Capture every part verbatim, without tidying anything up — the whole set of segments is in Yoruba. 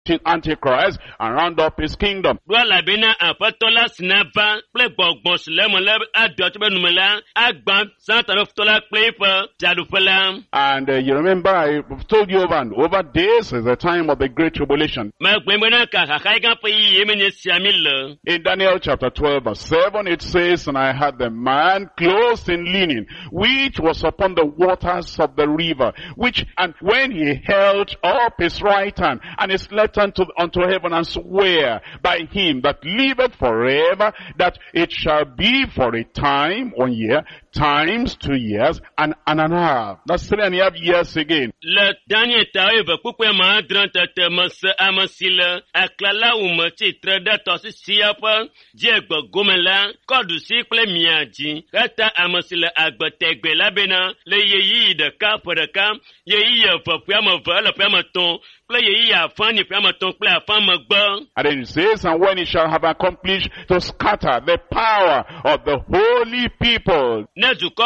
Antichrist and round up his kingdom. Wala bina apatola sinaba ple gbogbo silemole adotbe numela agba santano tola plepa jadufela. And uh, you remember I've told you over and over, this is the time of the great tribulation. Ma gbemena ka hakaiga pe yemenye siamile. In Daniel chapter twelve verse seven it says, and I had the man clothed in linen, which was upon the waters of the river, which, and when he held up his right hand and his left hand to, unto heaven and swear by him that liveth forever, that it shall be for a time, one year, times two years, and, and an half. That's three and a half years again. Le Daniel taeva kukwe maadranta te masa amasila aklala umati trada tosi siapa diegbo gomela kodu sikle miaji kata amasila agbategbe labena le yeyi de ka podaka yeyi ya fapyama vala pyama ton ple yeyi ya fani pyama ton ple afama gba. And then it says, and when he shall have accomplished to scatter the power of the holy people. That's of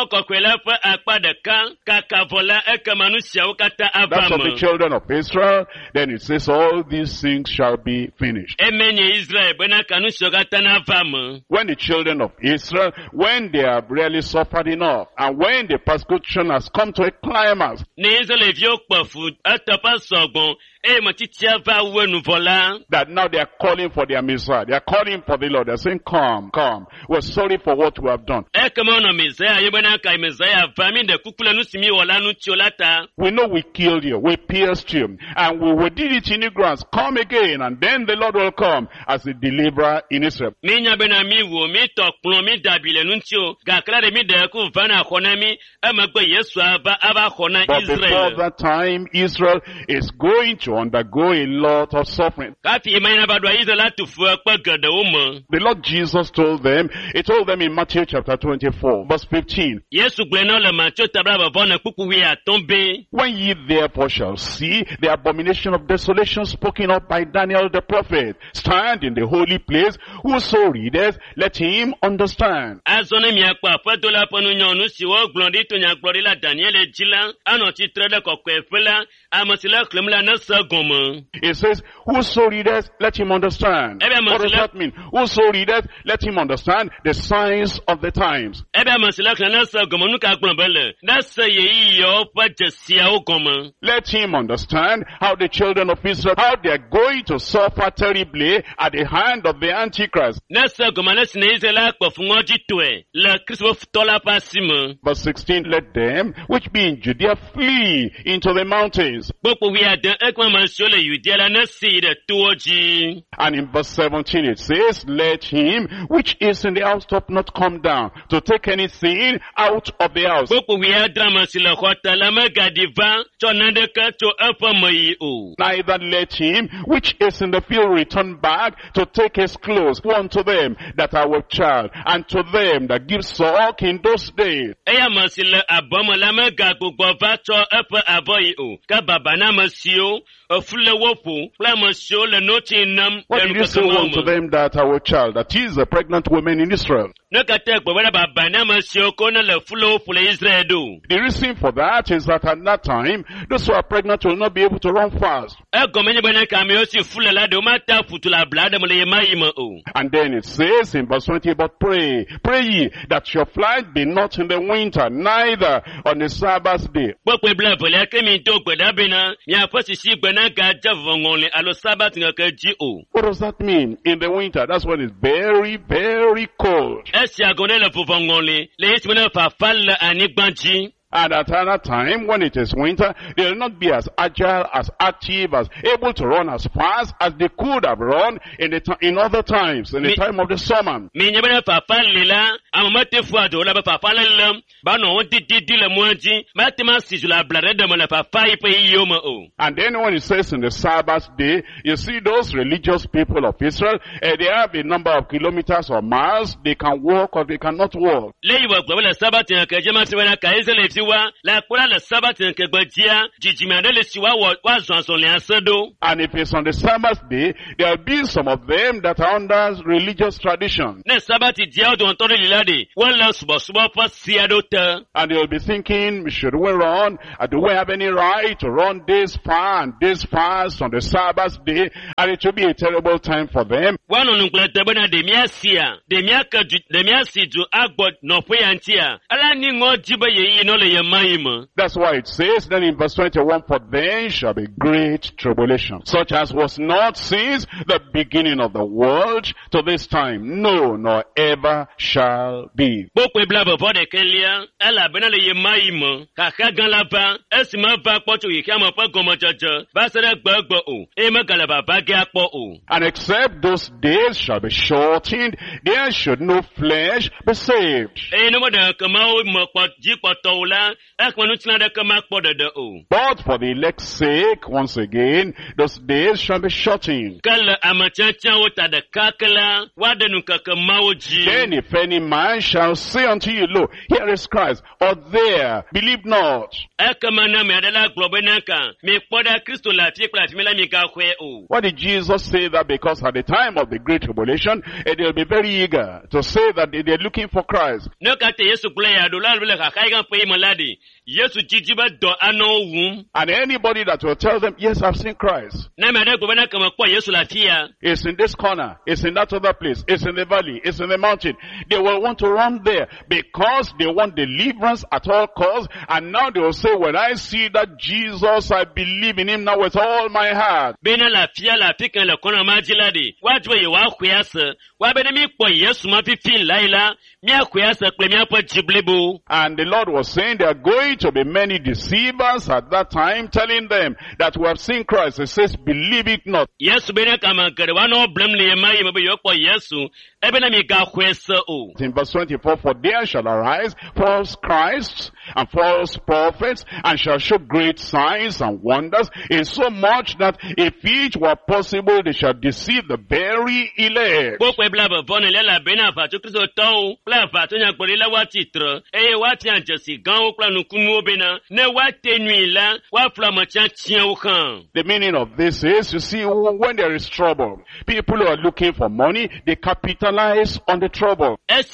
the children of Israel. Then it says all these things shall be finished. When the children of Israel, when they have really suffered enough, and when the persecution has come to a climax, that now they are calling for their Messiah. They are calling for the Lord. They are saying, come, come. We're sorry for what we have done. We know we killed you. We pierced you. And we, we did it in ignorance. Come again. And then the Lord will come as a deliverer in Israel. But before that time, Israel is going to undergo a lot of suffering. The Lord Jesus told them, he told them in Matthew chapter twenty-four, verse fifteen. When ye therefore shall see the abomination of desolation spoken of by Daniel the prophet, stand in the holy place, whoso readeth, let him understand. It says, whoso readeth, let him understand. What does that mean? Whoso readeth, let him understand the signs of the times. Let him understand how the children of Israel, how they are going to suffer terribly at the hand of the Antichrist. Verse sixteen, let them which be in Judea flee into the mountains. And in verse seventeen it says, let him which is in the housetop not come down to take anything out of the house. Neither let him which is in the field return back to take his clothes. One to them that are with child, and to them that give suck in those days. What did you say to them that are with child? That is the pregnant women in Israel. The reason for that is that at that time, those who are pregnant will not be able to run fast. And then it says in verse twenty, but pray, pray ye that your flight be not in the winter, neither on the Sabbath day. What does that mean? In the winter, that's when it's very, very cold. And at another time, when it is winter, they will not be as agile, as active, as able to run as fast as they could have run in the t- in other times, in the Me, time of the summer. And then when it says in the Sabbath day, you see those religious people of Israel, uh, they have a number of kilometers or miles, they can walk or they cannot walk. wa la kura le Sabbath nke gbajia jijimi ade le siwa wa zonzon le asedo. And if it's on the Sabbath day, there'll be some of them that are under religious tradition. Ne Sabbath dia o don tori lilade won la subo subo pa siado te. And they'll be thinking, should we run? Uh, do we have any right to run this far and this fast on the Sabbath day? And it will be a terrible time for them. One on Unklatebana de Miasia, de Miaka de Miasi to Agbot no Poyantia. Alani ngo jiba ye no le yamaima. That's why it says then in verse twenty-one, for then shall be great tribulation, such as was not since the beginning of the world to this time, no, nor ever shall be. Bokwe blabo for the Kelia, Ella Benale Yamaima, Kaka Galapa, Esima Bakpoto Yama Pagomaja, Basara Bagbo, Emma Galaba Bagapo. And except those days shall be shortened, there should no flesh be saved. But for the elect's sake, once again, those days shall be shortened. Then if any man shall say unto you, lo, here is Christ, or there, believe not. Why did Jesus say that? Because at the time of the Great Tribulation, eh, they'll be very eager to say that they, they're looking for Christ. And anybody that will tell them, yes, I've seen Christ. It's in this corner, it's in that other place, it's in the valley, it's in the mountain. They will want to run there because they want deliverance at all costs. And now they will say, when I see that Jesus, I believe in him now with all my heart. And the Lord was saying there are going to be many deceivers at that time, telling them that we have seen Christ. It says, believe it not. In verse twenty-four, for there shall arise false Christs and false prophets, and shall show great signs and wonders, in so much that if it were possible, they shall deceive the very elect. The meaning of this is, you see, when there is trouble, people who are looking for money, they capitalize on the trouble. And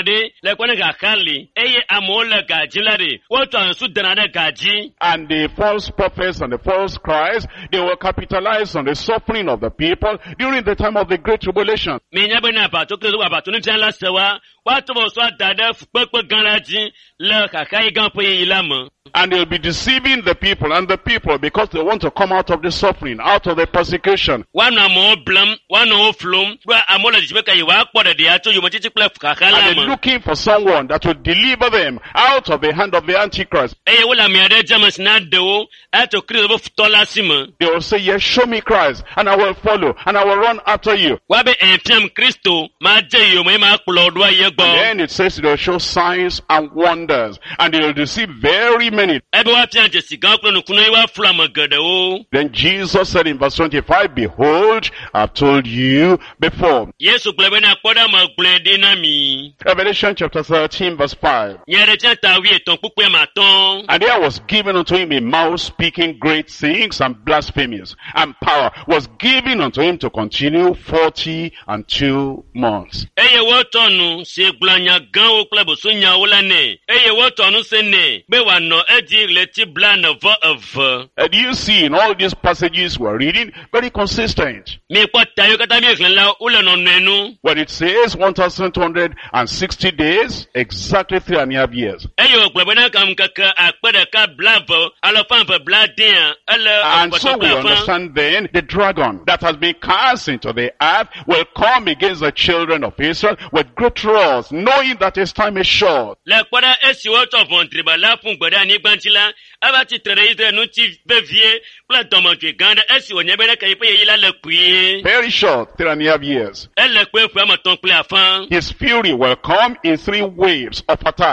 the false prophets and the false Christ, they will capitalize on the suffering of the people during the time of the Great Tribulation. And they'll be deceiving the people and the people because they want to come out of the suffering, out of the persecution. And they're looking for someone that will deliver them out of the hand of the Antichrist. They will say, yes, show me Christ, and I will follow, and I will run after you. And then it says they'll show signs and wonders, and they'll deceive very many. Then Jesus said in verse twenty-five, behold, I've told you before. Revelation chapter thirteen verse five. And there was given unto him a mouth speaking great things and blasphemies, and power was given unto him to continue forty and two months. And you see in all these passages we're reading, very consistent. When it says one thousand two hundred sixty days, exactly three and a half years. And so we understand then the dragon that has been cast into the earth will come against the children of Israel with great wrath, knowing that his time is short. Very short, three and a half years. His fury will come in three waves of attack.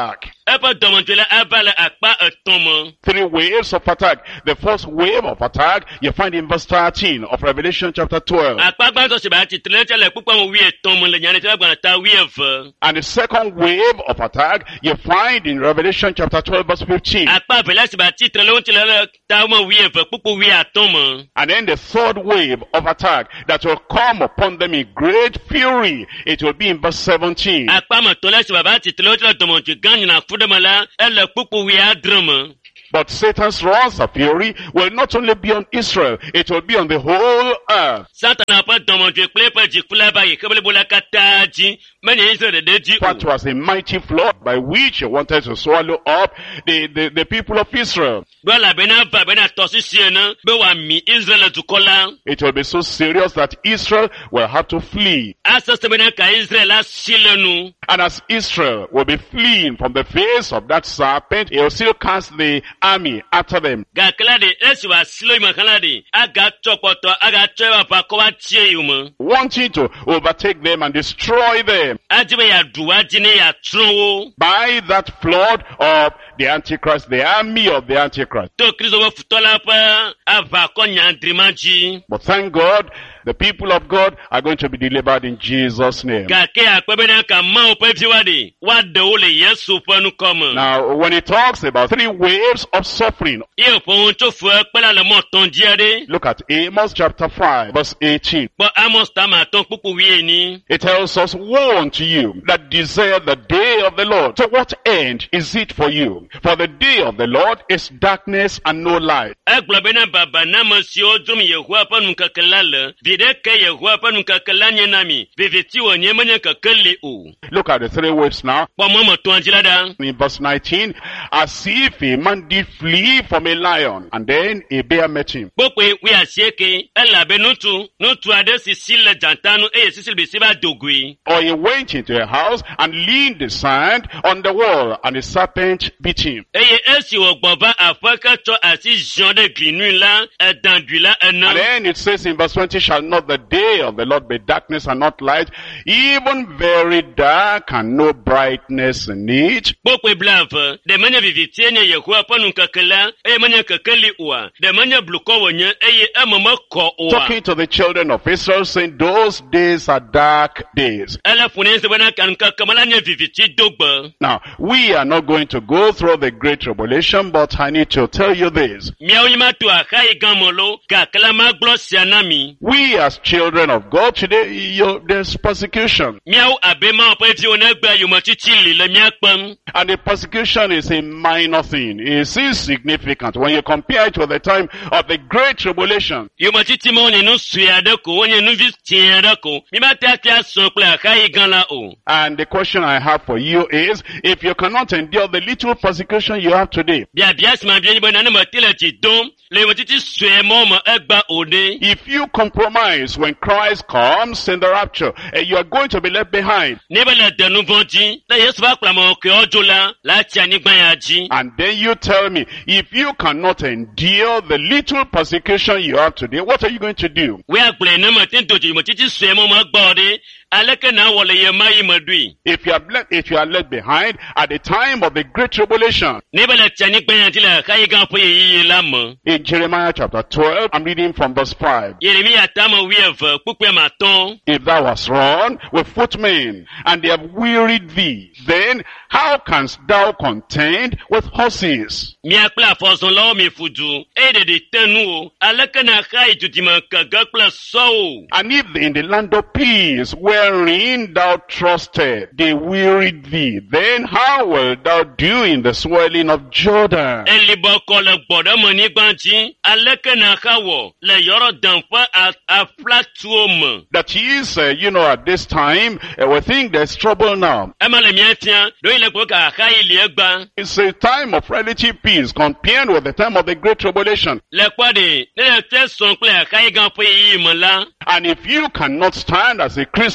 eƒe dɔmedzoe la ava le akpa etɔ̃ me. Three waves of attack. The first wave of attack you find in verse thirteen of Revelation chapter twelve. Akpa gbãtɔ si ba tsitre le tse le kpukpɔ me wi etɔ̃ me le nyaletsi gbalẽ ta wi eve. And the second wave of attack you find in Revelation chapter twelve verse fifteen. Akpa velia si ba tsitre le ŋuti le le ta me wi eve kpukpu wi atɔ̃ me. And then the third wave of attack that will come upon them in great fury. It will be in verse seventeen. Akpa me tɔ le si ba ba tsitre le ŋuti le dɔmedzoe gã nyina fu ɖe me la ele kpukpu wi adre me. But Satan's wrath of fury will not only be on Israel, it will be on the whole earth. Satana ƒe dɔmedzoe kple eƒe dziku la va yi xe blibo la katã dzi, menye Israel ɖeɖe dzi That o. was a mighty flood by which he wanted to swallow up the, the, the people of Israel. Ɖo elabena va bena tɔsisi ene be wòami Israel le dukɔ la. It will be so serious that Israel will have to flee. Asese bena ka Israel asi le nu. And as Israel will be fleeing from the face of that serpent, he will still cast the army after them. Gake la ɖe esi wòasi le yime xe la ɖe, agatsɔ kpɔtɔ agatsɔ eƒe aʋakɔ woatsie yome. Wanting to overtake them and destroy them Adi be yeaɖu woadzi ne yeatsrɔ̃ wo. by that flood of the Antichrist, the army of the Antichrist. To Kristo ƒe futɔ la ƒe aʋakɔ nyadrima dzi. But thank God, the people of God are going to be delivered in Jesus' name. Gake akpe bena ka Mawu ƒe viwo ɖe woaɖe wo le Yesu ƒe nukɔ me. Now, when he talks about three waves of suffering, Ye ƒo ŋu tso fue kpe la le mɔ tɔ̃ dzia ɖe. look at Amos chapter five, verse eighteen. Kpɔ Amos tame atɔ̃ kpukpu wi enyi. It tells us, woe unto you that desire the day of the Lord. To what end is it for you? For the day of the Lord is darkness and no light. Egblɔ bena baba na ame siwo dzrom Yehowa ƒe nukeke la le. Viɖe ke Yehowa ƒe nukeke la nye na mi. Viviti wònye menye keke li o. Look at the three waves now. Kpɔ mɔ me tɔ̃a dzi la ɖa. In verse nineteen, as if a man did flee from a lion, and then a bear met him. Kpokpe wi asieke elabe ŋutsu ŋutsu aɖe si si le dzata nu eye sisi be si va do goe. Or he went into a house and leaned the sand on the wall, and a serpent bit him. Eye esi wògbɔ va aƒe ke tsɔ asi ziɔ ɖe gli nui la edãdui la And ene. then it says in verse twenty, shall not the day of the Lord be darkness and not light, even very dark and no brightness in it? Kpokpe bla eve ɖe menye vivitie nye Yehowa ƒe nukeke la eye menye keke li oa ɖe menye blukɔ wònye eye eme mekɔ oa. Talking to the children of Israel, saying those days are dark days. Ele ƒo ne ŋusẽ bena ka nukeke me la nye viviti dogbe. Now, we are not going to go through the great tribulation, but I need to tell you this. Miawo yi mato axa yi gã me lo gake la magblɔ sia na mi. We as children of God today, you, there's persecution. Miawo abe Mawu ƒe viwo ne gbe yometsitsi li le mía kpem. And the persecution is a minor thing. It's insignificant when you compare it with the time of the great tribulation. Yometsitsi me wonye nu sue aɖe ko wonye nu vi tẽ aɖe ko. Mi mate ate asɔ kple axa yi gã la o. And the question I have for you is, if you cannot endure the little persecution you have today, Biabia si ma bia nyi be nane me te le dzi dom le yometsitsi sue mɔ me egba o ɖe. if you compromise when Christ comes in the rapture, eh, you are going to be left behind. Ne be le de nu vɔ̃ dzi ne Yesu va kple ame kewo dzo la la tsi anyigba ya dzi. And then you tell me, if you cannot endure the little persecution you have today, what are you going to do? Wo agblɔe ne me te do dzi yometsitsi sue mɔ me egba o ɖe. Aleke na wɔ le ye ma yi me ɖoe. If you are left, if you are left behind at the time of the great tribulation, Ne be le tsi anyigba ya dzi le axa yi gã ƒe yeyiyi la me. in Jeremiah chapter twelve, I'm reading from verse five. Yeremia tame wi eve kpukpe ma tɔ̃. If thou hast run with footmen, and they have wearied thee, then how canst thou contend with horses? Mia kple afɔzɔlawo mi fu du, eye ɖeɖi te nu o. Aleke na xa yi dudime kege kple sɔwo. And if in the land of peace, wherein thou trusted, they wearied thee, then how wilt thou do in the swelling of Jordan? Elibɔ kɔ le gbɔɖemanyigba dzi. Aleke na xa wɔ le Yɔrɔdan ƒe a- aƒlatuwo me. That is, uh, you know, at this time, uh, we think there's trouble now. Ema le mía fia, ɖo yi le gblɔ ka axa yi li egba. It's a time of relative peace compared with the time of the great tribulation. Le kpɔ ɖe, ne le fia sɔn kple axa yi gã ƒe yiyi me la. And if you cannot stand as a Christian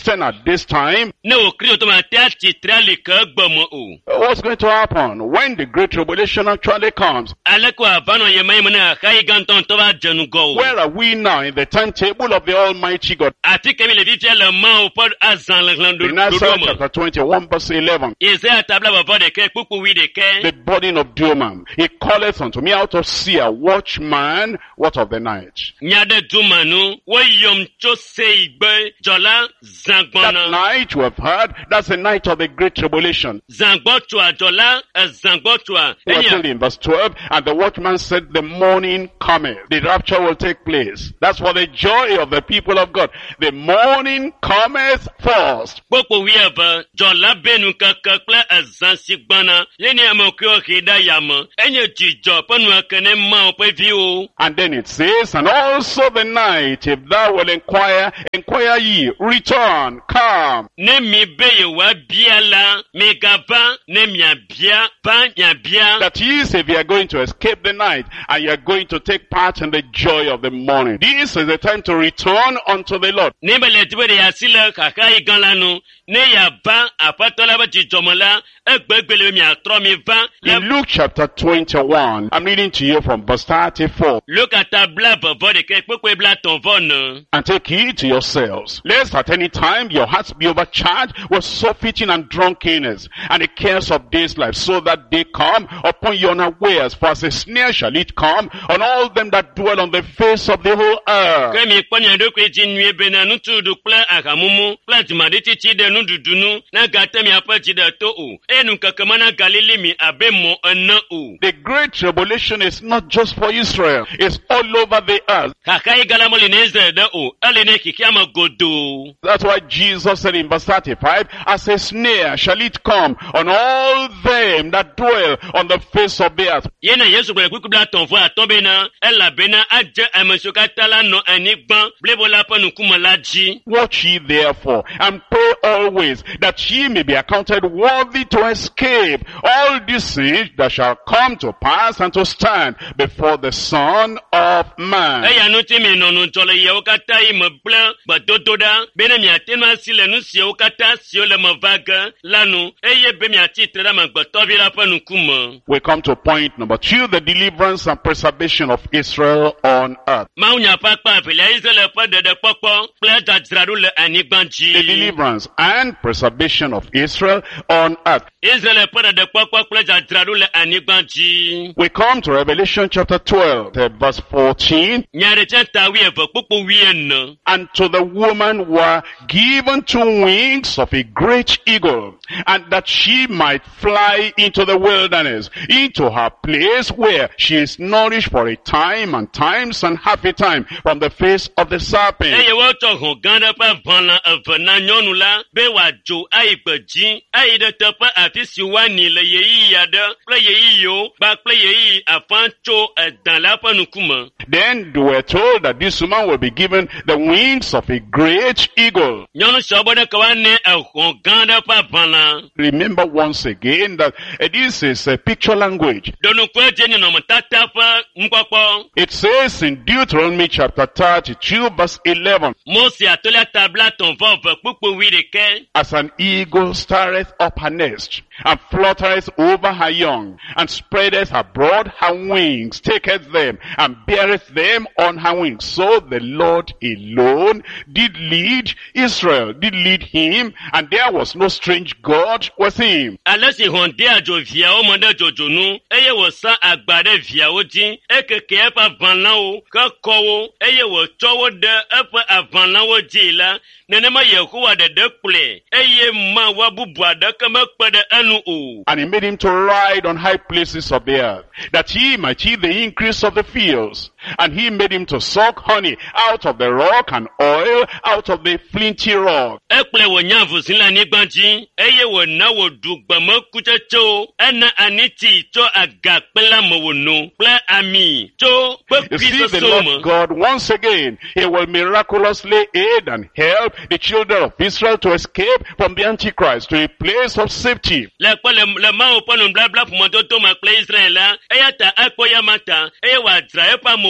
Christian at this time, Ne o Kristo to ma te atsitre li ke gbɔmɔ o. what's going to happen when the great tribulation actually comes? Ale ko avano ye mai mene akai ganton to ba jenu go o. Where are we now in the timetable of the Almighty God? Ati kemi le vivre le ma o pod azan le hlan do In Isaiah do mo. chapter twenty-one verse eleven, Isaiah tabla ba vode ke pupu wi de ke. the burden of doom, he calleth unto me out of Seir, watchman, what of the night? Nyade dumanu wo yom cho se igbe jola That zangbona. night we have heard, that's the night of the great tribulation. Zangbo tua jola zangbo tua. We are Enya told in verse twelve, and the watchman said, the morning cometh. The rapture will take place. That's for the joy of the people of God. The morning cometh first. popo wi ebe jola benu keke kple azan si gbana. Leni ame kyo hida yama. Enye jijo penu akene ma o pe vi o. And then it says, and also the night, if thou will inquire, inquire ye, return, come. Ne mi beye wa bia la, me gava, ne mia bia, ba nya bia. That is, if you are going to escape the night, and you are going to take part in the joy of the morning. This is the time to return unto the Lord. Ne bele tibe de yasile kaka igan lanu. Ne ya ba apatola ba jijomola. Egbegbele mi atro mi va. In Luke chapter twenty-one, I'm reading to you from verse thirty-four. Look at a blab of body ke pokwe bla ton von. And take heed to yourselves, lest at any time your hearts be overcharged with surfeiting and drunkenness, and the cares of this life, so that they come upon you unawares. For as a snare shall it come on all them that dwell on the face of the whole earth. Ke mi ponya do kwe jinwe bena nutu du kple akamumu, kple jimade titi de nu dudunu, na gate mi apa jide to o. Enu kakamana galili mi abe mo ena o. The great tribulation is not just for Israel, it's all over the earth. Kaka igala mo lineze de o. Ale ne kikiama godo. That's why Jesus said in verse thirty-five, as a snare shall it come on all them that dwell on the face of the earth. Yena Yesu kwe kukubla tonvo atombe na, ela bena aje amesuka tala no anigban, blebo la panu kumalaji. Watch ye therefore, and pray always, that ye may be accounted worthy to escape all these things that shall come to pass and to stand before the Son of Man. Eya no ti me nonu jole ye okata i me bla, badododa, bena mi atema sile nu si okata si ole me vaga, lanu, eye be mi ati treda ma gbotovi la panu kuma. We come to point number two, the deliverance and preservation of Israel on earth. Ma unya pa pa vile Israel pa de de popo, ple da zradu le anigbanji. The deliverance and preservation of Israel on earth. Israel pa de de popo, ple da zradu le anigbanji. We come to Revelation chapter twelve, uh, verse fourteen. Nyare chen tawi e popo wiyen. And to the woman were given two wings of a great eagle, and that she might fly into the wilderness, into her place where she is nourished for a time and times and half a time from the face of the serpent. Eye wo to hon ganda pa vanla avana nyonu la, be wa jo ai gbeji, ai de te pa afisi wa ni le yeyi yade, ple yeyi yo, ba ple yeyi afan cho dan la pa nukuma. Then they were told that this woman will be given the wings of a great eagle. Nyonu sobo de kwa ne e hon ganda pa vanla. Remember once again that uh, this is a picture language. Donu kwe jeni no mtata pa mkwakwa. It says in Deuteronomy chapter thirty-two verse eleven, Mose atole tabla ton vove pupu wireke. as an eagle stirreth up her nest, and fluttereth over her young, and spreadeth abroad her wings, taketh them, and beareth them on her wings. So the Lord alone did lead Israel, did lead him, and there was no strange God with him. Alesi honde ajo via o mande jojonu, eye wo sa agbade via o jin, eke ke epa vanla o, ka kowo, eye wo chowo de epa avanla o jila, nenema Yehowa de de ple, eye ma wa bubwa de kama kpede anu o. And he made him to ride on high places of the earth, that he might eat the increase of the fields. And he made him to suck honey out of the rock, and oil out of the flinty rock. Ekple wo nyavu sila ni gbanji, eye wo na wo dugba mo kuchecho, ena aniti cho agakpela mo wo no, ple ami, cho, pe You see, piso the Lord somo. God, once again, he will miraculously aid and help the children of Israel to escape from the Antichrist to a place of safety. Le kwa le, le ma o panu bla bla pumoto to ma ple Israel la, eye ta akpo ya mata, eye wa dra epa mo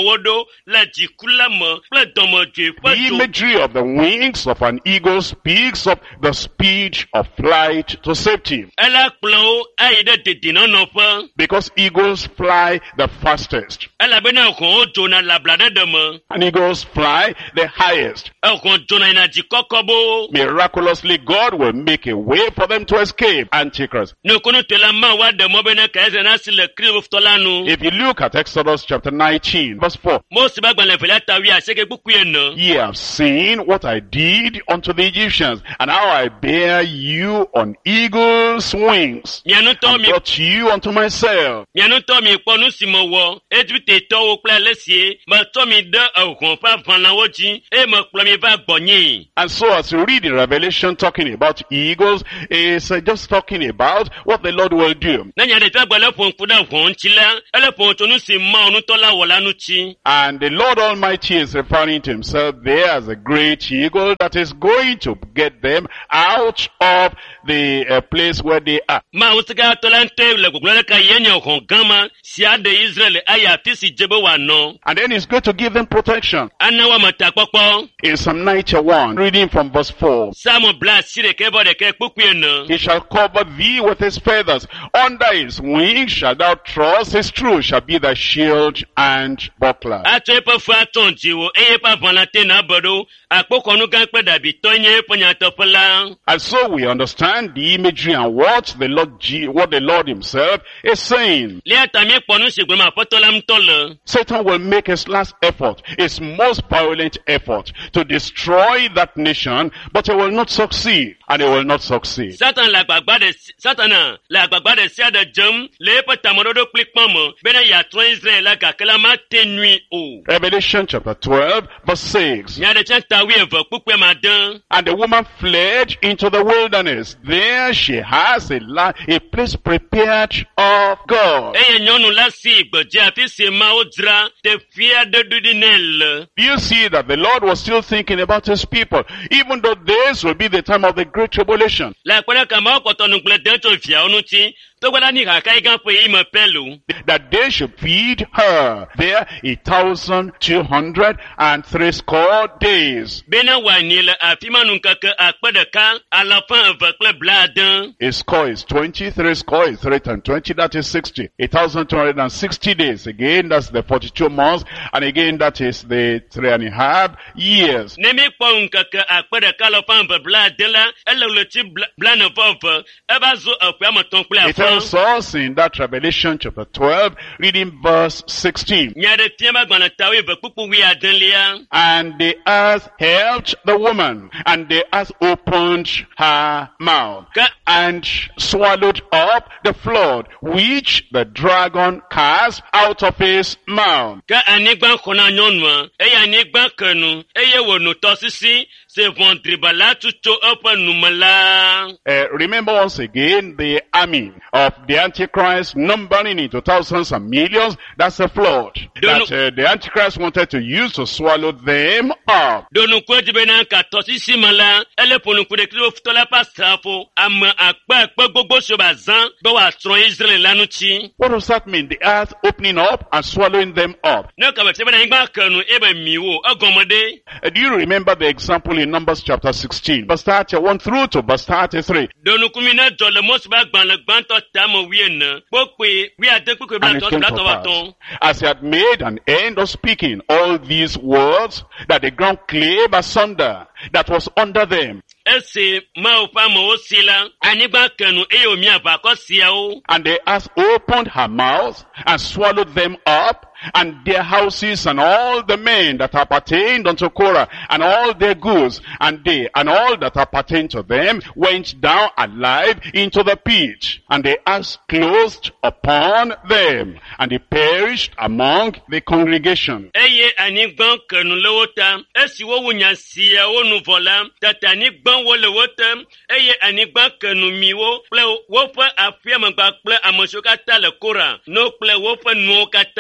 wo ɖo le dziku la me kple dɔmedzoe ƒe The dzo. imagery of the wings of an eagle speaks of the speed of flight to safety. Ela kplɔ wo ayi ɖe dedienɔnɔƒe. Because eagles fly the fastest. Elabena hɔ̃wo dzona le ablaɖeɖe me. And eagles fly the highest. Ehɔ̃ dzona yina dzi kɔkɔ bo. Miraculously, God will make a way for them to escape Antichrist. Nukunu tela ma wa ɖe mɔ bena ka eze na si le Kristo la nu. If you look at Exodus chapter nineteen, verse four, Mose be agbalẽ evelia ta wi asieke kpukpui ene. ye have seen what I did unto the Egyptians, and how I bear you on eagle's wings, Mia ŋutɔ and mi brought you unto myself. Mia ŋutɔ mi kpɔ nu si mewɔ, Egiptetɔwo kple ale sie, metsɔ mi ɖe ehɔ̃ ƒe aʋalawo dzi, eye mekplɔ mi va gbɔnyee. And so as you read in Revelation talking about eagles, it's uh, just talking about what the Lord will do. Ne nya ɖevia gbe le ƒo ŋku ɖe hɔ̃ ŋuti la, ele ƒo tso nu si Mawu ŋutɔ la wɔ la ŋuti. And the Lord Almighty is referring to himself there as a great eagle that is going to get them out of the uh, place where they are. Mawu sika tɔ la ŋutɔe le gbɔgblɔ ɖe ka ye nye hɔ̃ gã ma si aɖe Israel ayi afi si dze be wòanɔ. And then he's going to give them protection. Ana wo ame takpɔkpɔ. In Psalm ninety-one, reading from verse four, Samu bla asi ɖeke vɔ ɖeke kpukpui ene. he shall cover thee with his feathers. Under his wings shalt thou trust. His truth shall be thy shield and buckler. Atsɔ eƒe fu atɔ dziwò eye eƒe aʋala te na be ɖo. Akpɔkɔnu gã kple ɖabitɔ nye eƒe nyateƒe la. And so we understand the imagery and what the Lord, G- what the Lord himself is saying. Lia ta mi kpɔ nu si gblɔm aƒetɔ la ŋutɔ le. Satan will make his last effort, his most violent effort, to destroy that nation, but he will not succeed, and he will not succeed. Satan le agbagba ɖe si- Satana le agbagba ɖe sia ɖe dzem le eƒe tameɖoɖo kpli kpɔ me bena yeatrɔ Israel la gake la mate nyui o. Revelation chapter twelve, verse six. Nya ɖe tia ta wi eve kpukpui made. And the woman fled into the wilderness. There she has a, la- a place prepared of God. Eye nyɔnu la si gbedze afi si Mawu dzra teƒe aɖe ɖoɖi nɛ le. You see that the Lord was still thinking about his people, even though this will be the time of the great tribulation. Le akpɔ ɖe ka Mawu kpɔtɔ nugblẽ de tso viawo ŋuti. Togbɔ ɖa ni haka yi gã ƒe yi me pɛlu. That they should feed her there a thousand two hundred and three score days. Bena wòanyi le afi ma nu ŋkeke akpe ɖeka alafa eve kple blaade. A score is twenty, three score is three times twenty, that is sixty. A thousand two hundred and sixty days. Again, that's the forty-two months, and again, that is the three and a half years. Ne mi kpɔ ŋkeke akpe ɖeka alafa eve blaade la, ele ɣleti bla- blaene-vɔ-eve, eva zo eƒe ame etɔ̃ kple It afã. tells us in that Revelation chapter twelve, reading verse sixteen. Nya ɖe fia be agbalẽ tawo eve kpukpu wi adelia. And the earth helped the woman, and the earth opened her mouth, Ka- and swallowed up the flood, which the dragon cast out of his mouth. Ke anyigba xɔ na nyɔnua, eye anyigba ke nu, eye wòno tɔsisi, se vɔ̃driba la tu tso eƒe nu me la. Uh, remember once again the army of the Antichrist numbering into thousands and millions. That's a flood Don't that uh, the Antichrist wanted to use to swallow them up. Donukue di bena ka tɔsisi me la, ele ƒo nuku ɖe Kristotɔ la ƒe asrafo, ame akpe akpe gbogbo si ba zã be wòatsrɔ̃ Israel la ŋuti. What does that mean? The earth opening up and swallowing them up. Ne ka be fia bena anyigba ke nu, ebe mi wo, egɔme ɖe. Uh, do you remember the example in Numbers chapter sixteen, verse thirty-one through to verse thirty-three? Donukumi ne dzɔ le Mose be agbalẽ gbãtɔ tame wuiene, kpokpe wuiade kpokpe And it blatɔ came to blatɔ pass, batɔ. as he had made an end of speaking all these words, that the ground clave asunder, that was under them. Esi Mawu ƒe amewo si la, anyigba ke nu eye wòmia aʋakɔ siawo. And the earth opened her mouth and swallowed them up, and their houses and all the men that appertained unto Korah, and all their goods, and they and all that appertained to them went down alive into the pit, and the earth closed upon them, and they perished among the congregation. Eye anyigba ke nu le wo ta, esi wowu nya siawo nu vɔ la, tete anyigba wo le wo te, eye anyigba ke nu mi wo kple woƒe aƒeamegba kple ame siwo katã le Korah, no kple woƒe nuwo katã la,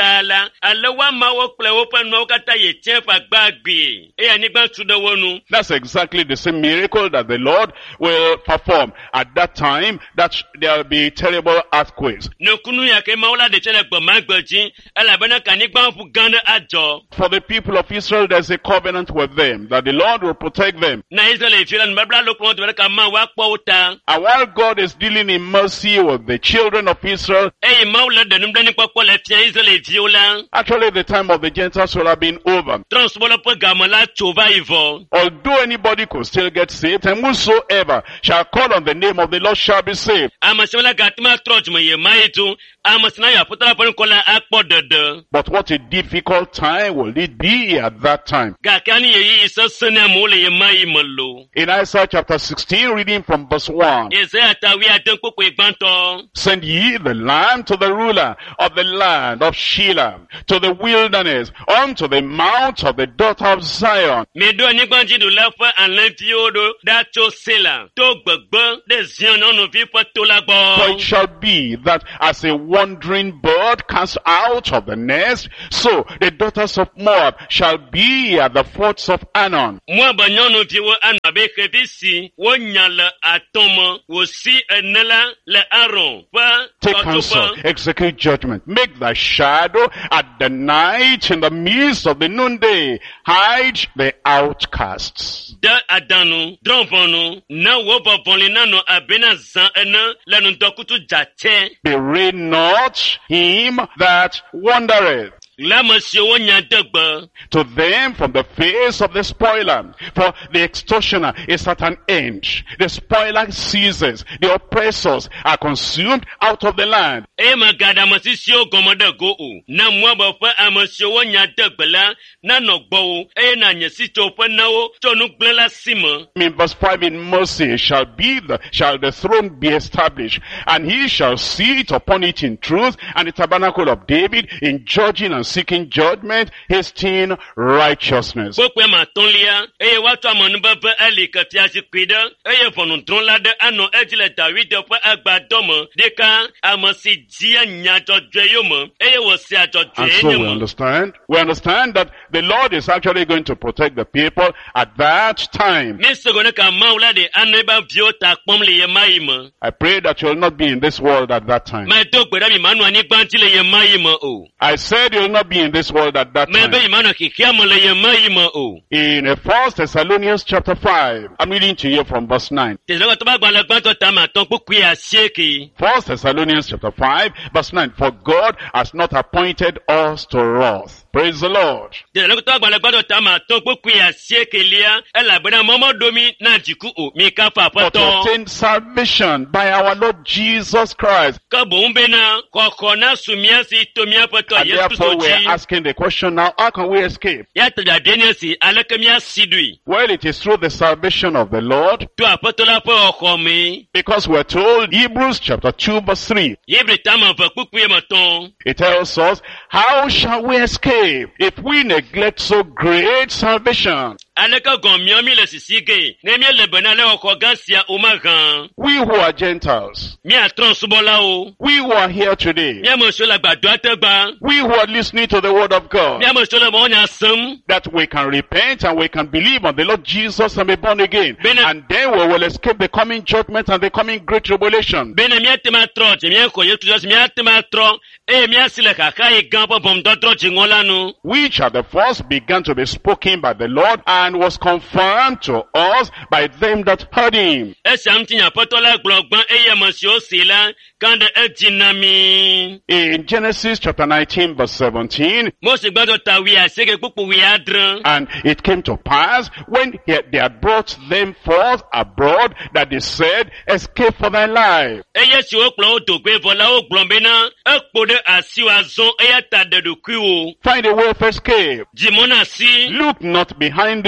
ale wa mawo kple woƒe nɔwo katã yi tse fa gbagbe. Eye anyigba tu ɖe wo nu. That's exactly the same miracle that the Lord will perform at that time, that there will be terrible earthquakes. Nukunu ya ke mawo la de tse le gbe ma gbe dzi, elabena ke anyigba ƒu gã ɖe adzɔ. For the people of Israel, there's a covenant with them, that the Lord will protect them. Na Israel fi la nubabla lo kplɔ ɖe ka ma wa kpɔ wo ta. And while God is dealing in mercy with the children of Israel, Eye mawo le ɖe nublanui kpɔkpɔ le fia Israel viwo la. actually the time of the Gentiles will have been over. Trɔ̃subɔla ƒe game la tso va yi vɔ. Although anybody could still get saved, and whosoever shall call on the name of the Lord shall be saved. Ame siwo la gati ma trɔ dzime ye ma yi tu. Ame si na yɔ aƒetɔ la ƒe ŋkɔ la akpɔ ɖeɖe. But what a difficult time will it be at that time. Gake ani ye yi sesẽ ne amewo le ye ma yi me lo. In Isaiah chapter sixteen, reading from verse one, Yesaya ta wi ade kpokpoe gbãtɔ. send ye the lamb to the ruler of the land of Shelah, to the wilderness, unto the mount of the daughter of Zion. Meɖo anyigbadziɖula ƒe alẽviwo ɖo ɖa tso Sela to gbegbe ɖe Zion nyɔnuvi ƒe to la For it gbɔ. shall be that as a wandering bird cast out of the nest, so the daughters of Moab shall be at the fords of Anon. Moab nyɔnuviwo anɔ abe xevi si wonya le atɔ me wòsi ene la le Aron ƒe Take counsel, tɔtoƒe. execute judgment, make thy shadow at the night in the midst of the noonday, hide the outcasts. De adanu, drɔ̃vɔnu, ne wo vɔvɔli nanɔ abe na zã ene le ŋdɔkutsu dzatse. Bewray not him that wandereth. Le ame siwo wonya de gbe. To them from the face of the spoiler, for the extortioner is at an end. The spoiler ceases, the oppressors are consumed out of the land. Eye magaɖe ame sisiwo gɔme ɖe go o. Na Moab ƒe ame siwo wonya de gbe la nanɔ gbɔwò, eye nànye sitsoƒe na wo tso nugblẽ la si me. In verse five, in mercy shall be the, shall the throne be established, and he shall sit upon it in truth, and the tabernacle of David in judging and seeking judgment, hasting righteousness. Kpokpoe matɔ̃lia, eye woatsɔ amenuveve eli ke fiazikpui ɖe, eye ʋɔnudrɔ̃la ɖe anɔ edzi le David ƒe agbadɔ me. Ɖeka, ame si dzia nya dzɔdzɔewo me, eye wòsea And dzɔdzɔe so nye we me. understand, we understand that the Lord is actually going to protect the people at that time. Míesego ne ka Mawu la ɖe anɔ ebe viwo ta kpɔm le ye ma yi me. I pray that you will not be in this world at that time. Medo gbe ɖa mi manɔ anyigba dzi le ye ma yi me o. I said you will not be in this world at that Mebe time. yi manɔ xixia me le ye ma yi me o. In uh, First Thessalonians chapter five, I'm reading to you from verse nine. Tezɔkɔtɔ ƒe agbalẽ gbãtɔ tame atɔ kpokpoe asieke. First Thessalonians chapter five, verse nine. For God has not appointed us to wrath. Praise the Lord. Tezɔkɔtɔ agbalẽ gbãtɔ tame atɔ kpokpoe asiekelia, elabena mɔmɔdomi na dziku o. Mi kafa But to aƒetɔ. obtain salvation by our Lord Jesus Christ. Ke boŋ bena xɔxɔ na su mía si to míaƒe tɔ And Yesu therefore Kristo we're dzi. asking the question now, how can we escape? Ya te ɖaɖe nye si aleke míasi ɖoe. Well, it is through the salvation of the Lord, To aƒetɔ la ƒe xɔxɔ me. because we're told, Hebrews chapter two verse three, Hebri tame eve kpukpui me tɔ̃. it tells us, how shall we escape if we neglect so great salvation? Aleke gɔ̃ miɔ mi le sisi ge, ne míele be na le xɔxɔ gã sia o mahã. We who are Gentiles, Míatrɔ subɔlawo. we who are here today, Míame siwo le agbadɔa te gba. we who are listening to the word of God, Míame siwo le mawunya sẽm. that we can repent and we can believe on the Lord Jesus and be born again. Bene- And then we will escape the coming judgment and the coming great tribulation. Bene míate ma trɔ dze míaxɔ Yesu Kristo míate ma trɔ, eye míasi le xaxa yi gã ƒe ʋɔnudɔdrɔ̃ dziŋɔ la nu. Which at the first began to be spoken by the Lord and was confirmed to us by them that heard him. Esia ŋuti nye aƒetɔ la gblɔ gbã eye ame siwo see la gã ɖe edzi na mi. In Genesis chapter nineteen verse seventeen, Mose gbãtɔ ta wi asieke kpukpu wi adre. and it came to pass when he had, they had brought them forth abroad that they said, escape for thy life. Eye si wokplɔ wo do goe vɔ la wogblɔ bena ekpo ɖe asiwo azɔ eya ta ɖe ɖokuiwo. Find a way of escape. Dzi mɔ na asi. Look not behind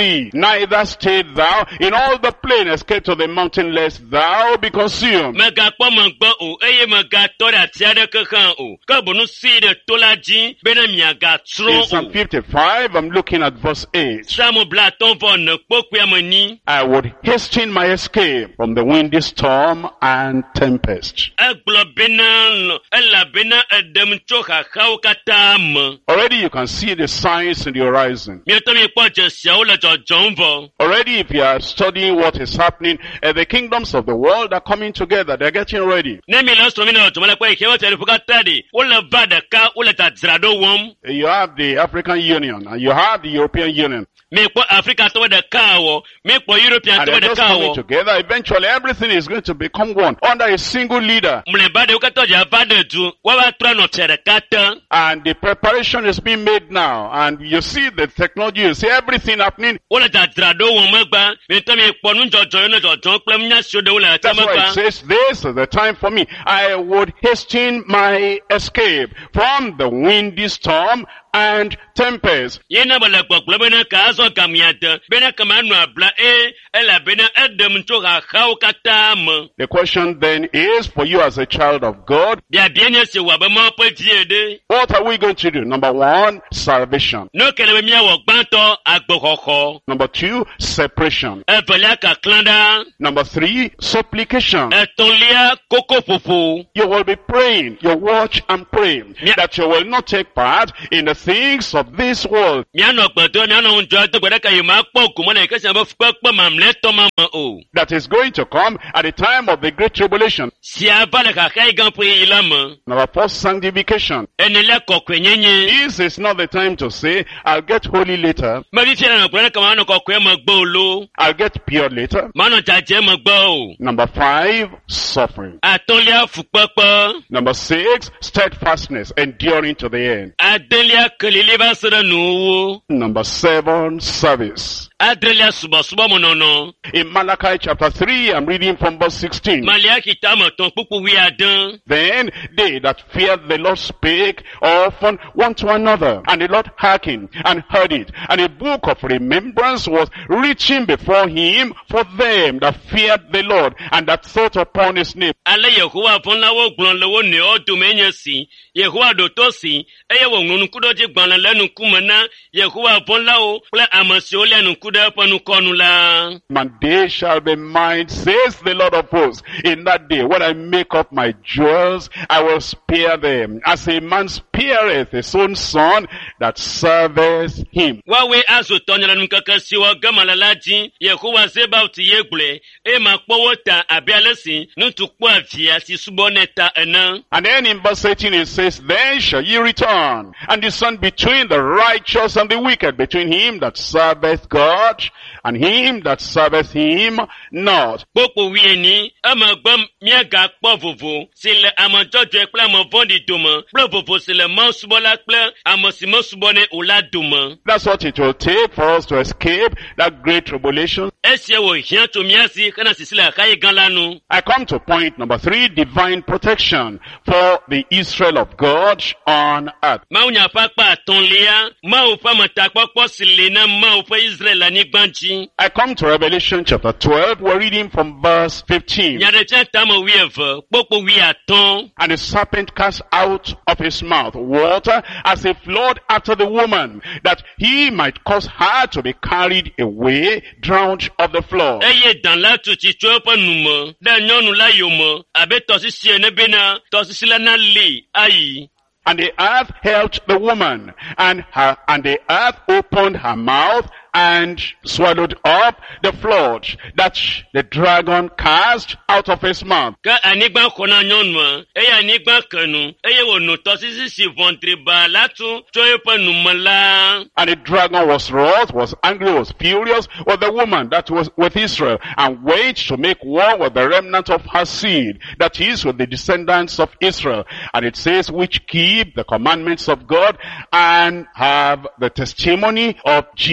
thee, neither stay thou in all the plain, escape to the mountain, lest thou be consumed. Megakpɔ megbe o, eye megatɔ ɖe ati aɖe kexe o. Ke bono si ɖe to la dzi bena miagatsrɔ̃ In o. Psalm fifty-five, I'm looking at verse eight. Samu blatɔ vɔ ne kpɔkpea me ni. I would hasten my escape from the windy storm and tempest. Egblɔ bena elabena eɖem tso xaxawo katã me. Already you can see the signs in the horizon. Mietɔ mi kpɔ dzesiawo le dzɔdzɔm vɔ. Already if you are studying what is happening, uh, the kingdoms of the world are coming together. They're getting ready. Ne mi le srɔ̃ mi le dzɔdzɔm le kpɔ ixewo tɛ ɖe ƒe katã ɖi. Wole va ɖeka, wole dzadzraɖo wɔm. You have the African Union and you have the European Union. Mi kpɔ Afrika tɔwo ɖeka wɔ. Mi kpɔ European And tɔwo they're just ɖeka coming wɔ. together. Eventually everything is going to become one under a single leader. Mlɛba ɖewo katã dze ava ɖe du. Woava trɔ nɔ tse ɖeka te. And the preparation is being made now. And you see the technology, you see everything happening. Wole dzadzraɖo wɔm megba. Mietɔ mi kpɔ nudzɔdzɔ yiwo le dzɔdzɔm kple nunyasiwo ɖewo le te That's why it megba. says, this is the time for me. I would hasten my escape from the windy storm and tempest. Yena bele gbɔgblɔ bena ka azɔ gamia de. Bena ka ma nu abla e. Elabena eɖem tso xaxawo katã me. The question then is for you as a child of God, Biabia nye si wɔ abe Mawu ƒe die ɖe. what are we going to do? Number one, salvation. Ne kele be míawɔ gbãtɔ agbexɔxɔ. Number two, separation. Evelia kaklã ɖa. Number three, supplication. Etɔ̃lia kokoƒoƒo. You will be praying, you watch and pray, Yeah. that you will not take part in the things of this world. Míanɔ gbedɔ míanɔ ŋudzɔ do gbe ɖeka yi ma kpɔ gome le kesi abe kpekpe mamlɛtɔ ma me o. That is going to come at the time of the great tribulation. Sia va le xaxa yi gã ƒe yi la me. Number four, sanctification. Enelia kɔkɔenyenye. This is not the time to say, I'll get holy later, Mevi fia le gbe ɖeka manɔ kɔkɔe megbe o lo. I'll get pure later. Manɔ dzadze megbe o. Number five, suffering. Atɔ̃lia fukpekpe. Number six, steadfastness, enduring to the end. Adelia kelili va se ɖe nuwo. Number seven, service. Adrelia subɔsubɔmenɔnɔ. In Malachi chapter three, I'm reading from verse sixteen. Maliaki tametɔn kpukpu wi ade. Then they that feared the Lord spake often one to another, and the Lord hearkened and heard it. And a book of remembrance was written before him for them that feared the Lord, and that thought upon his name. Ale Yehowa fɔlawo gblɔ le wo nɔewo dome nye si. Yehowa ɖo to si. Eye wòŋlɔ nukuɖodzi gbalẽ le nukume na Yehowa fɔlawo kple ame siwo lia nuku ɖe eƒe nukɔnu la. And they shall be mine, says the Lord of hosts. In that day, when I make up my jewels, I will spare them, as a man spareth his own son that serveth him. Wawe azu tɔnyere nukeke siwo gema le la dzi. Yehowa Zebaot ye gblɔe. Eye makpɔ wo ta abe ale si nutu kpɔa via si subɔnɛ ta ene. And then in verse eighteen it says, then shall ye return, and discern between the righteous and the wicked, between him that serveth God, and him that serveth him not. Kpokpo wieni, emegbe míagakpɔ vovo si le ame dzɔdzɔe kple ame vɔ̃ɖi dome, kple vovo si le Mawu subɔla kple ame si mesubɔnɛ o la dome. That's what it will take for us to escape that great tribulation. Esia wòhiã tso mía si hena sisi le axayi gã la nu. I come to point number three, divine protection for the Israel of God on earth. Mawunya ƒe akpa atɔ̃lia, Mawu ƒe ametakpɔkpɔ si li na Mawu ƒe Israel le anyigba dzi. I come to Revelation chapter twelve, we're reading from verse fifteen. Nya ɖe tsɛ tame wuieve, kpokpo wuiatɔ̃. And the serpent cast out of his mouth water as a flood after the woman, that he might cause her to be carried away, drowned of the flood. Eye dan la tu tsi tso eƒe nu me, ɖe nyɔnu la yome, abe tɔsisi ene bena tɔsisi la na li ayi. And the earth helped the woman, and her, and the earth opened her mouth and swallowed up the flood that the dragon cast out of his mouth. Ke anyigba xɔ na nyɔnua, eye anyigba ke nu, eye wòno tɔsisi si vɔ̃dri ba la tu tso eƒe nu me la. And the dragon was wroth, was angry, was furious with the woman that was with Israel, and waged to make war with the remnant of her seed, that is, with the descendants of Israel. And it says, which keep the commandments of God and have the testimony of Jesus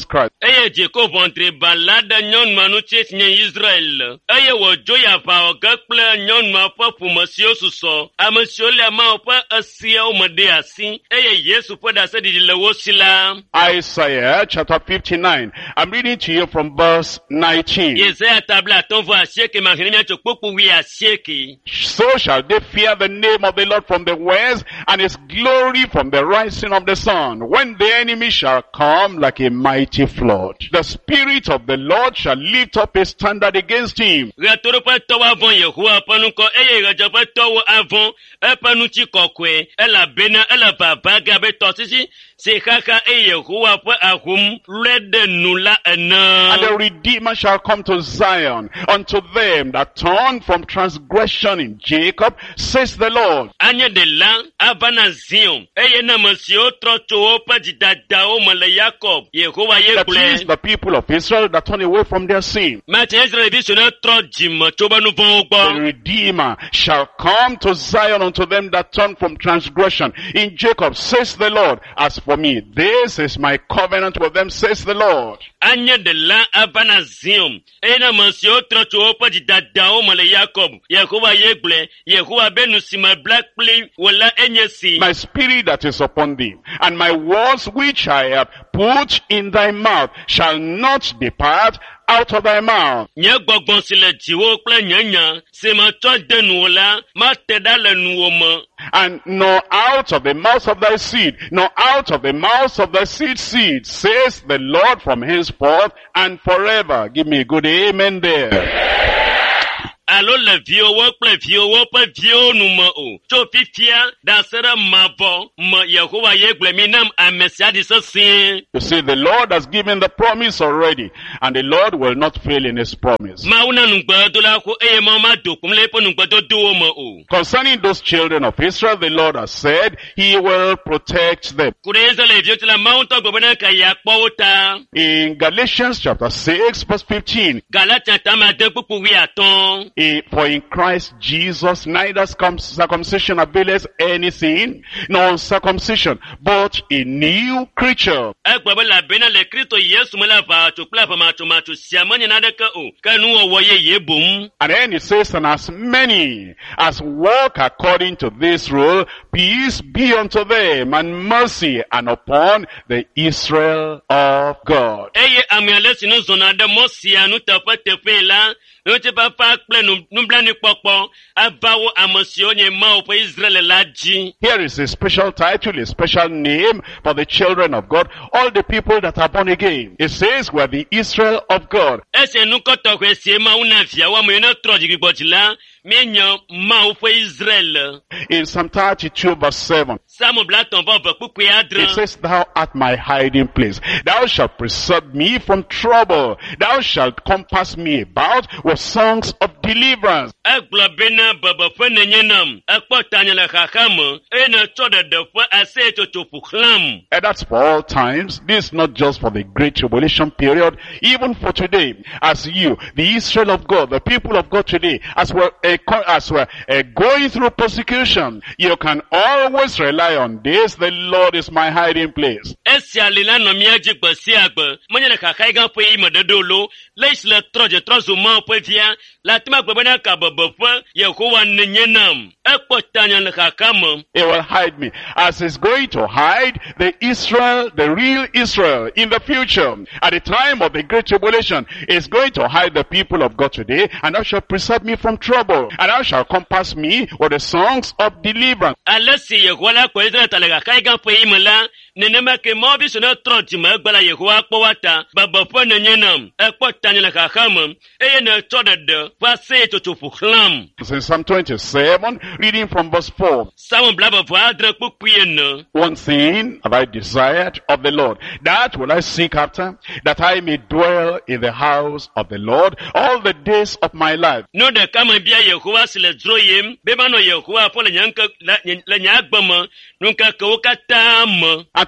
Christ. Eye Jeko ventre balade nyon manu ches nye Israel. Eye wo joya pa ogakple nyon ma pa pumasio suso. Amasio le ma pa asia o made asi. Eye Yesu pa da se di lewo sila. Isaiah chapter fifty-nine. I'm reading to you from verse nineteen. Isaiah tabla ton vo asieke mahini mia chokpoku wi asieke. So shall they fear the name of the Lord from the west, and his glory from the rising of the sun, when the enemy shall come like a mighty flood. The Spirit of the Lord shall lift up a standard against him. Retoro pa to avon Yehowa panu ko eye rejo pa to avon e panu chi kokwe e la bena e la baba gabe to sisi se kaka e Yehowa pa ahum lede nula ena. And the Redeemer shall come to Zion, unto them that turn from transgression in Jacob, says the Lord. Anya de la avana Zion eye na masio trocho pa jidada o male Jacob Yehowa ye That is ble. the people of Israel that turn away from their sin. Mate Israel bi sona tro jim choba nu bon The ogbo. Redeemer shall come to Zion unto them that turn from transgression in Jacob, says the Lord. As for me, this is my covenant with them, says the Lord. Anya de la avana Zion eye na masio trocho pa jidada o male Jacob Yehowa ye ble. Yehowa benu si my black play wala enye si. My spirit that is upon thee, and my words which I have put in thy mouth, shall not depart out of thy mouth. Nye gbogbon sile jiwo kple nyanya se ma to denu la ma teda le nuwo mo. And nor out of the mouth of thy seed, nor out of the mouth of thy seed seed, says the Lord from henceforth and forever. Give me a good amen there. Alo le viowo kple viowo pe vio nu mo o. Tso fifia da sere mavo mo Yehowa ye gble mi nam amesia di sese. You see, the Lord has given the promise already, and the Lord will not fail in his promise. Ma una nungbe do la ko eye mo ma do kum le po nungbe do do mo o. Concerning those children of Israel, the Lord has said he will protect them. Kureza le vio tla ma unto gbe na ka ya po ta. In Galatians chapter six verse fifteen, Galatia ta ma de pupu wi aton. eh, for in Christ Jesus neither circum- circumcision availeth anything, nor uncircumcision, but a new creature. Egbe la bena le Kristo Yesu me la va to pla pa ma to ma to sia manya na de ka o. Ka nu wo ye ye bom. And then it says, and as many as walk according to this rule, peace be unto them, and mercy, and upon the Israel of God. Eye amiale sinu zona de mosia nu tefe tefe la. Nu te pa pa kple nu nu bla ni popo. Abawo amosio nye ma o pe Israel la ji. Here is a special title, a special name for the children of God, all the people that are born again. It says we're the Israel of God. Ese nu ko to kwe sie ma una fia wa mo no troji gboti la. Me nyo ma o pe Israel. In Psalm thirty-two verse seven, Samu bla ton bo pe pupu it adran. says, thou art my hiding place. Thou shalt preserve me from trouble. Thou shalt compass me about with songs of deliverance. Eglo bena baba fe ne nyenam. Ekpo tanya le khakam. E na to de de fe ase to to puklam. And that's for all times. This is not just for the great tribulation period, even for today. As you, the Israel of God, the people of God today, as we're, uh, co- as we're uh, going through persecution, you can always rely on this. The Lord is my hiding place. Esi alila no miaji gbe si agbe. Manya le khakai gan fe ime de dolo. Leis le troje trozo ma pe via. La tima gbe bena ka baba fe Yehowa ne nyenam. Ekpo tanya le khakam. He will hide me. As he's going to hide the Israel, the real Israel in the future. At the time of the great tribulation, he's going to hide the people of God today, and thou shalt preserve me from trouble, and thou shalt compass me with the songs of deliverance. Alesi Yehowa la ko Israel ta le khakai gan fe ime la. Nenema ke mo bi so na troji ma gbala Yehowa kpo wata. Baba fe ne nyenam. Ekpo tanya le khakam. Eye na to de de fa se to to puklam. It's in Psalm twenty-seven, reading from verse four. Samu bla ba va adran pupu ye no. One thing have I desired of the Lord, that will I seek after, that I may dwell in the house of the Lord all the days of my life. No de kama bia Yehowa se le droyem. Be ma no Yehowa fo le nyanka le nyagbama. Nunka ko kata mo. And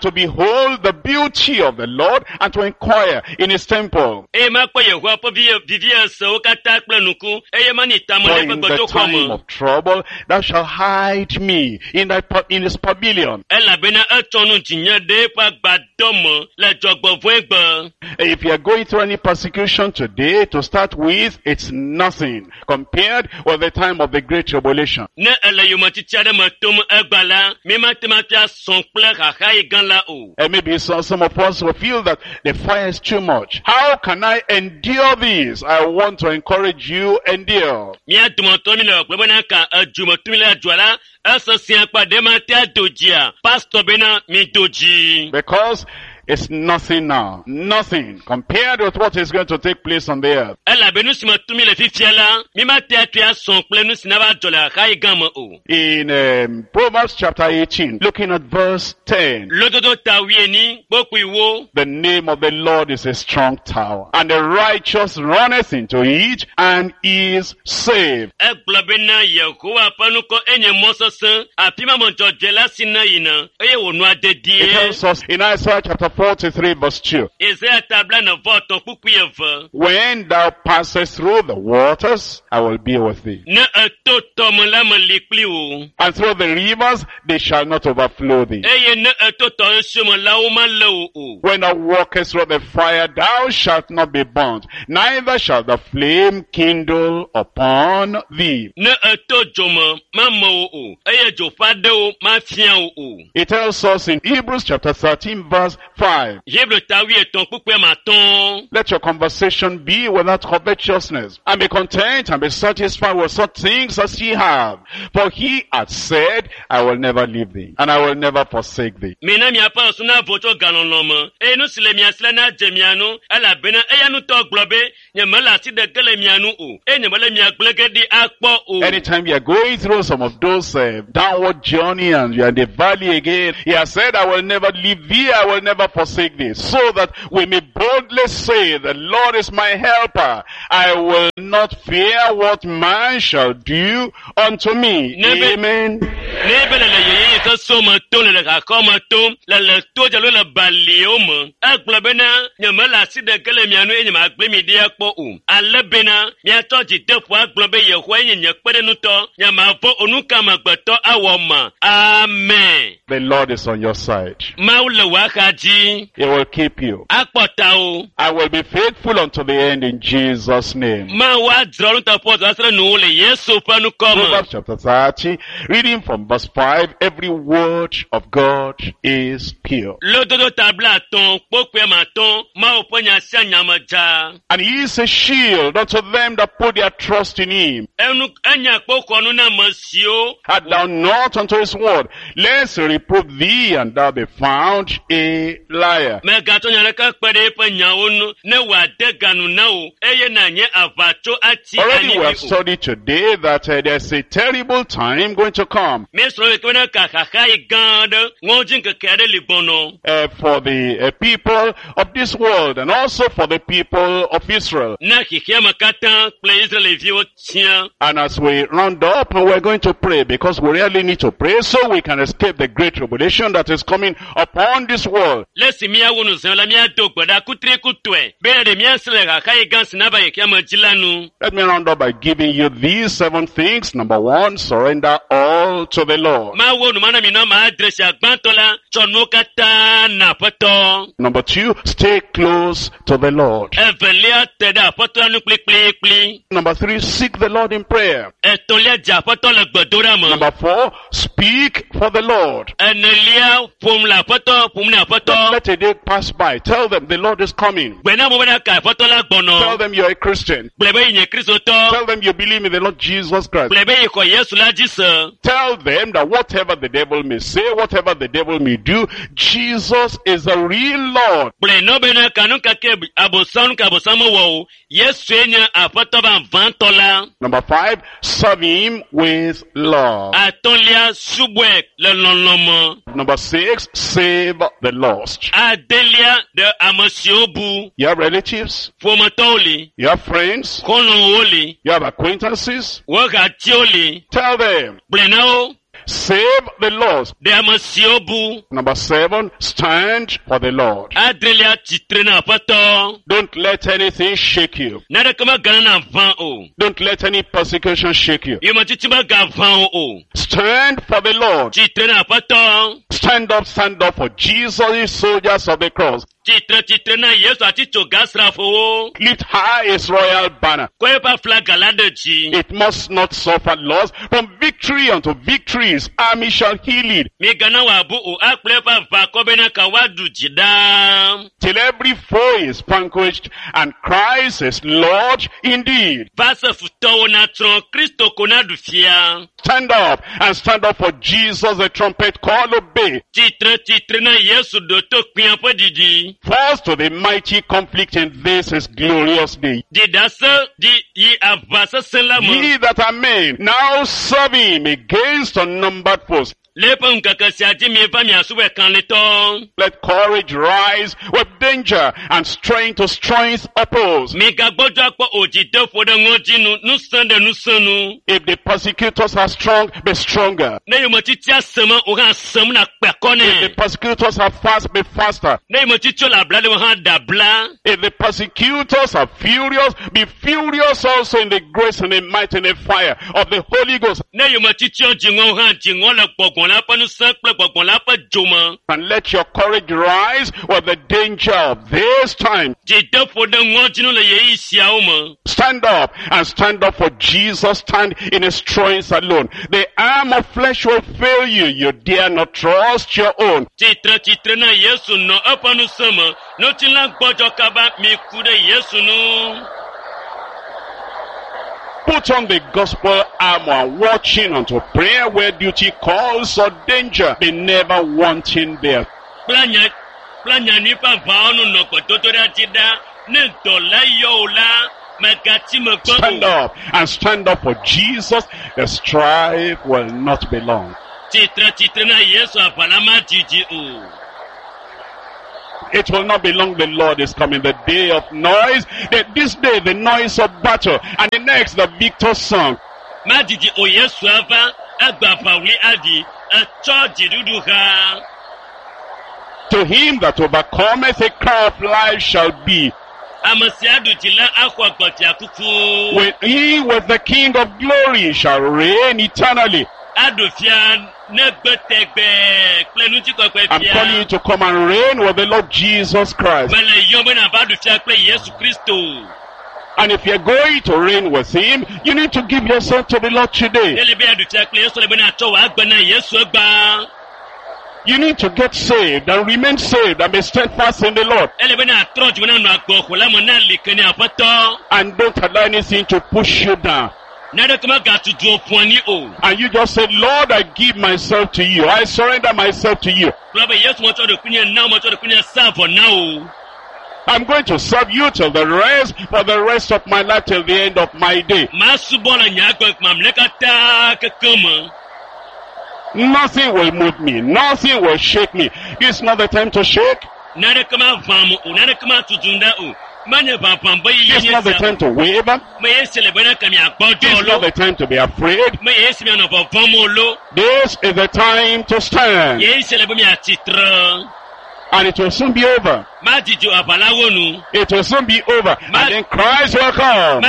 and to behold the beauty of the Lord, and to inquire in his temple. E ma kpɔ Yehowa ƒe vi vivia sewo katã kple nuku, eye ma ni tame For ɖe in eƒe the gbedoxɔ time me. of trouble, thou shalt hide me in thy pa- in his pavilion. Elabena etsɔ nu dzinye ɖe eƒe agbadɔ me le dzɔgbevɔ̃e gbe. If you are going through any persecution today, to start with, it's nothing compared with the time of the Great Tribulation. Ne ele yometsitsi aɖe me tom egba la, mi mate ŋu afia sɔ̃ kple xaxa gã la o. And maybe some, some of us will feel that the fire is too much. How can I endure this? I want to encourage you, endure. Mia dometɔ mi le gbe bena ka edzumetumi le edzɔa la, esesẽ kpa ɖe mate ado dzia. Pastor bena mi do dzi. Because it's nothing now. Nothing compared with what is going to take place on the earth. Elabe nu si me tumi le fifia la, mi mate atu asɔ̃ kple nu si na va dzɔ le xaxa gã me o. In um, Proverbs chapter eighteen, looking at verse ten, Lododo ta wieni, kpokpui wo. the name of the Lord is a strong tower, and the righteous runneth into it and is saved. Egblɔ bena Yehowa ƒe nukɔ enye mɔ sesẽ, afi ma me dzɔdzɔe la si na yina, eye wònua It dedie. tells us in Isaiah chapter forty-three verse two, Isaiah tabla ne vɔ tɔ̃ kpukpui eve. when thou passest through the waters, I will be with thee. Ne eto tɔme la me li kpli wo. And through the rivers, they shall not overflow thee. Eye ne eto tɔsio me la wo malé wo o. When thou walkest through the fire, thou shalt not be burnt, neither shall the flame kindle upon thee. Ne eto dzome mame wo o. Eye dzo ƒe aɖewo mafia wo o. It tells us in Hebrews chapter thirteen verse five, Hebrew ta wi etɔ̃ kpukpui matɔ̃. let your conversation be without covetousness, and be content and be satisfied with such things as ye have. For he hath said, I will never leave thee, and I will never forsake thee. Mina miaƒe ŋsu na vo tso galɔlɔ me. Eye nu si le mia si la na dze mia nu, elabena eya nutɔ gblɔ be, nye mele asi ɖeke le mia nu o. Eye nye mele mia gblẽ ge ɖi akpɔ o. Anytime you are going through some of those uh, downward journey and you are in the valley again, he has said, I will never leave thee, I will never forsake thee, so that we may boldly say, the Lord is my helper. I will not fear what man shall do unto me. Nebe- Amen. Ne be le le yeye ke so me to le le gakɔ me tom, le le to dzelo le baliwo me. Egblɔ bena, nye mele asi ɖeke le mia nu eye nye magblẽ mi ɖi akpɔ o. Ale bena, miatɔ dzideƒo agblɔ be Yehowae nye nye kpeɖenutɔ, nye mavɔ onuka amegbetɔ awɔ ma. Amen. The Lord is on your side. Mawu le wò axadzi, He will keep you. akpɔ tawò. I will be faithful unto the end in Jesus' name. Mawu adzrɔ nuteƒe zasre nuwo le Yesu ƒe nukɔ me. Proverbs chapter thirty, reading from verse five, every word of God is pure. Lododo tabla atɔ̃, kpokpui matɔ̃, Mawu ƒe nya sia nya me dza. And he is a shield unto them that put their trust in him. Enu enya kpɔxɔnu na ame siwo. Add thou not unto his word, lest he reprove thee, and thou be found a liar. Megatɔ nya ɖeke kpe ɖe eƒe nyawo nu, ne wòade ganu na wo, eye nànye aʋatso ati Already we have anyi o. studied today that uh, there's a terrible time going to come Míesrɔ̃ ɖeke bena ka xaxa yi gã aɖe, ŋɔdzi ŋkeke aɖe li gbɔnɔ. uh, for the uh, people of this world and also for the people of Israel. Na xixia me katã kple Israelviwo tia. And as we round up, and we're going to pray because we really need to pray so we can escape the great tribulation that is coming upon this world. Le si míawo nu zẽ la míado gbe ɖa kutri kutɔe, bena ɖe míasẽ le xaxa yi gã si na va xixia me dzi la nu. Let me round up by giving you these seven things. Number one, surrender all to the Lord. Mawo nu mana mi nɔ ma adre si agbãtɔ la, tsɔ nuwo katã na Aƒetɔ. Number two, stay close to the Lord. Evelia te ɖe Aƒetɔ la nu kplikplikpli. Number three, seek the Lord in prayer. Etɔ̃lia dze Aƒetɔ le gbedoɖa me. Number four, speak for the Lord. Enelia ƒom le Aƒetɔ, ƒom ne Don't Aƒetɔ. let a day pass by. Tell them the Lord is coming. Gbena mo bena ka Aƒetɔ la Tell gbɔnɔ. them you're a Christian. Gblɔ be yi nye Kristotɔ. Tell them you believe in the Lord Jesus Christ. Gblɔ be yi xɔ Yesu la dzi se. Tell them that whatever the devil may say, whatever the devil may do, Jesus is the real Lord. Gblɔ nɔ bena kanu kake abosanu ka abosamu wɔ o. Yesu nye Aƒetɔ ba vãtɔ la. Number five, serve him with love. Atɔ̃lia subɔe le lɔlɔ̃ me. Number six, save the lost. Adelia de ame siwo bu. You have relatives, Ƒometɔwo li. you have friends, Xɔlɔ̃wo li. you have acquaintances. Wɔhatiwo li. Tell them, Gblɔ na wo. save the lost. De amasiobu. Number seven, stand for the Lord. Adrelia titrena pato. Don't let anything shake you. Nada kama gana van o. Don't let any persecution shake you. Yuma titima ga van o. Stand for the Lord. Titrena pato. Stand up, stand up for Jesus, the soldiers of the cross. Titra titrena Yesu ati chogasra fo. Lift high his royal banner. Kwepa flag aladeji. It must not suffer loss. From victory unto victory, his army shall he lead. Mi gana wabu o aklepa va kobena kawadu jidam. Till every foe is vanquished and Christ is Lord indeed. Vasa futo na tron Kristo konadu fia. Stand up and stand up for Jesus, the trumpet call, obey. Titra titrena Yesu doto kwiampo didi. First to the mighty conflict in this his glorious day. Didasa di yi avasa selama. Ye that are men now serve him against unnumbered foes. Lepa nkakasi ati mieva miasuwe kanleton. Let courage rise with danger and strength to strength oppose. Mega bojo kwa ojide foda ngojinu nusande nusanu. If the persecutors are strong, be stronger. Na yumatitia sema uha semu na kwekone. If the persecutors are fast, be faster. Na yumatitia la blade uha dabla. If the persecutors are furious, be furious also in the grace and the might and the fire of the Holy Ghost. Na yumatitia jingo uha jingo la kwekone. And let your courage rise with the danger of this time. Stand up and stand up for Jesus. Stand in his strength alone. The arm of flesh will fail you. You dare not trust your own. Put on the gospel armor, watching unto prayer where duty calls or danger. Be never wanting there. Stand up and stand up for Jesus. The strife will not be long. It will not be long, the Lord is coming. The day of noise, the, this day the noise of battle, and the next the victor's song. To him that overcometh, a crown of life shall be. With he with the King of glory shall reign eternally. I'm calling you to come and reign with the Lord Jesus Christ. And if you're going to reign with him, you need to give yourself to the Lord today. You need to get saved and remain saved and be steadfast in the Lord. And don't allow anything to push you down. And you just say, Lord, I give myself to you. I surrender myself to you. I'm going to serve you till the rest, for the rest of my life, till the end of my day. Nothing will move me. Nothing will shake me. It's not the time to shake. It's not the time to waver. It's not the time to be afraid. This is the time to stand. And it will soon be over. It will soon be over. And then Christ will come.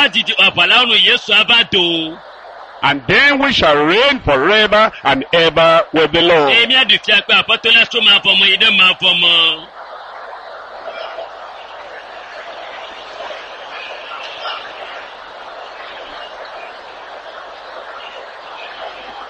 And then we shall reign forever and ever with the Lord.